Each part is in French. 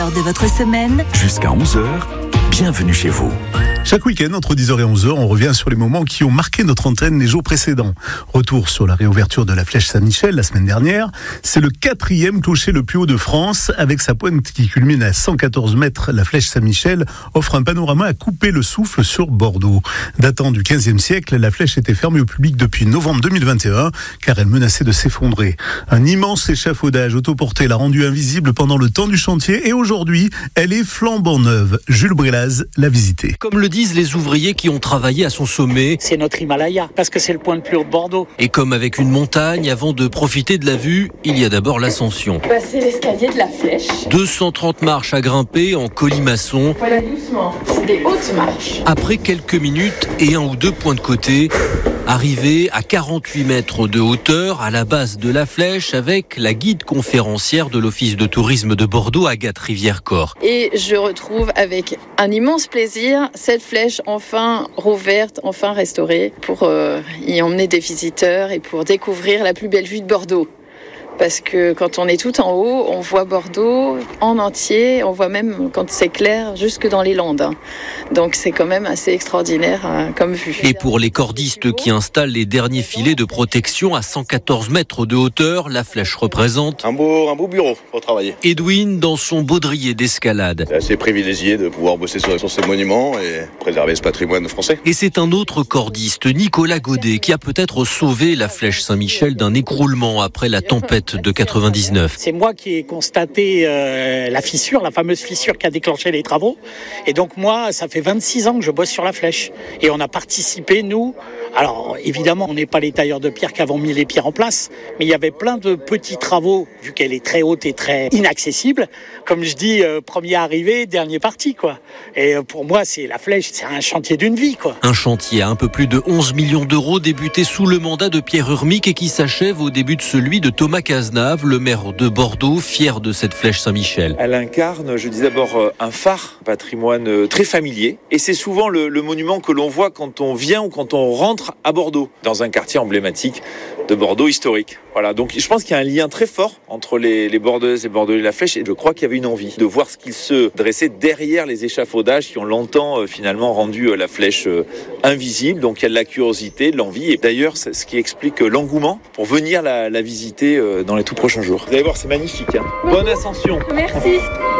De votre semaine Jusqu'à 11h, bienvenue chez vous. Chaque week-end, entre 10h et 11h, on revient sur les moments qui ont marqué notre antenne les jours précédents. Retour sur la réouverture de la Flèche Saint-Michel la semaine dernière. C'est le 4e clocher le plus haut de France. Avec sa pointe qui culmine à 114 mètres, la Flèche Saint-Michel offre un panorama à couper le souffle sur Bordeaux. Datant du 15e siècle, la flèche était fermée au public depuis novembre 2021 car elle menaçait de s'effondrer. Un immense échafaudage autoporté l'a rendue invisible pendant le temps du chantier et aujourd'hui, elle est flambant neuve. Jules Brélaz l'a visitée. Comme le disent les ouvriers qui ont travaillé à son sommet. C'est notre Himalaya, parce que c'est le point le plus haut de Bordeaux. Et comme avec une montagne, avant de profiter de la vue, il y a d'abord l'ascension. C'est l'escalier de la flèche. 230 marches à grimper en colimaçon. Voilà, doucement. C'est des hautes marches. Après quelques minutes et 1 ou 2 points de côté, arrivé à 48 mètres de hauteur, à la base de la flèche, avec la guide conférencière de l'Office de tourisme de Bordeaux, Agathe Rivière-Corps. Et je retrouve avec un immense plaisir cette flèche enfin rouverte, enfin restaurée, pour y emmener des visiteurs et pour découvrir la plus belle vue de Bordeaux. Parce que quand on est tout en haut, on voit Bordeaux en entier, on voit même quand c'est clair jusque dans les Landes. Donc c'est quand même assez extraordinaire comme vue. Et pour les cordistes qui installent les derniers filets de protection à 114 mètres de hauteur, la flèche représente un beau bureau pour travailler. Edwin dans son baudrier d'escalade. C'est assez privilégié de pouvoir bosser sur ces monuments et préserver ce patrimoine français. Et c'est un autre cordiste, Nicolas Godet, qui a peut-être sauvé la Flèche Saint-Michel d'un écroulement après la tempête de 99. C'est moi qui ai constaté la fissure, la fameuse fissure qui a déclenché les travaux. Et donc moi, ça fait 26 ans que je bosse sur la flèche. Et on a participé, nous. Alors évidemment, on n'est pas les tailleurs de pierre qui avons mis les pierres en place, mais il y avait plein de petits travaux, vu qu'elle est très haute et très inaccessible. Comme je dis, premier arrivé, dernier parti, quoi. Et pour moi, c'est la flèche, c'est un chantier d'une vie, quoi. Un chantier à un peu plus de 11 millions d'euros, débuté sous le mandat de Pierre Urmic et qui s'achève au début de celui de Thomas Cazenave, le maire de Bordeaux, fier de cette Flèche Saint-Michel. Elle incarne, je dis d'abord, un phare, un patrimoine très familier. Et c'est souvent le monument que l'on voit quand on vient ou quand on rentre à Bordeaux, dans un quartier emblématique de Bordeaux historique. Voilà, donc je pense qu'il y a un lien très fort entre les Bordelaises et Bordelais et la Flèche, et je crois qu'il y avait une envie de voir ce qu'il se dressait derrière les échafaudages qui ont longtemps finalement rendu la Flèche invisible. Donc il y a de la curiosité, de l'envie, et d'ailleurs c'est ce qui explique l'engouement pour venir la visiter dans les tout prochains jours. Vous allez voir, c'est magnifique. Bonne ascension. Merci.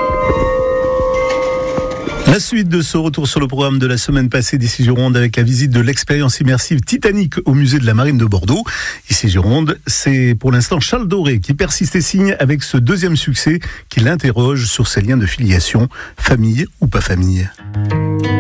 La suite de ce retour sur le programme de la semaine passée d'ici Gironde avec la visite de l'expérience immersive Titanic au musée de la Marine de Bordeaux. Ici Gironde, c'est pour l'instant Charles Doré qui persiste et signe avec ce 2e succès qui l'interroge sur ses liens de filiation, famille ou pas famille.